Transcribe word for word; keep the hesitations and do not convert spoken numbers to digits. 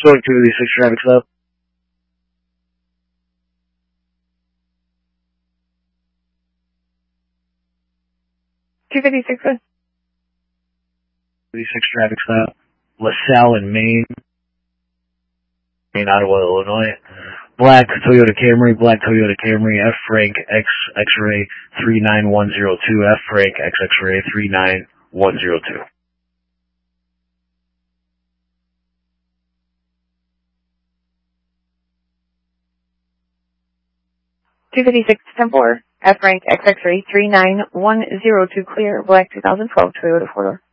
Stoic two fifty-six traffic stop. two fifty-six, good. fifty-six traffic stop. LaSalle in Maine. Maine, Ottawa, Illinois. Black Toyota Camry, black Toyota Camry, F Frank X X-ray three nine one zero two, F Frank X X-ray three nine one zero two. two fifty-six, ten four, F Frank X X-ray three nine one zero two, clear, black two thousand twelve Toyota four door.